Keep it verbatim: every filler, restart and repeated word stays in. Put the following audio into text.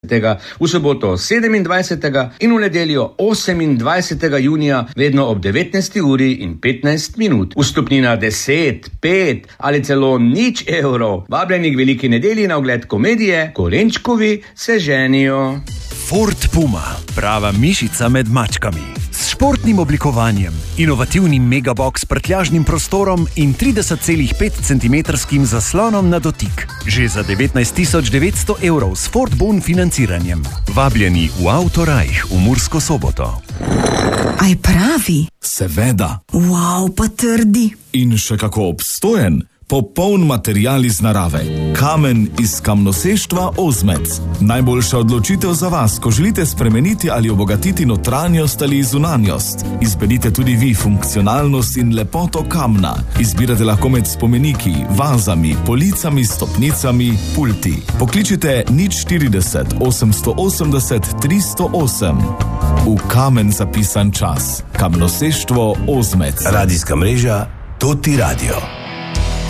v soboto sedemindvajsetega in v nedeljo osemindvajsetega junija vedno ob devetnajsti uri in petnajst minut. Vstopnina deset, pet ali celo nič evrov. Vabljeni k veliki nedelji na ogled komedije Korenčkovi se ženijo. Ford Puma, prava mišica med mačkami. S športnim oblikovanjem, inovativnim megabox s prtljažnim prostorom in trideset celih pet centimetrskim zaslonom na dotik. Že za devetnajst tisoč devetsto evrov s Ford Bon financiranjem. Vabljeni v Autorajh v Mursko Soboto. Aj pravi? Seveda. Wow, pa trdi. In še kako obstojen. Popoln material iz narave. Kamen iz kamnoseštva Ozmec. Najboljša odločitev za vas, ko želite spremeniti ali obogatiti notranjost ali zunanjost. Izberite tudi vi funkcionalnost in lepoto kamna. Izbirate lahko med spomeniki, vazami, policami, stopnicami, pulti. Pokličite nič štirideset osemsto osemdeset tristo osem. V kamen zapisan čas. Kamnoseštvo Ozmec. Radijska mreža Toti Radio.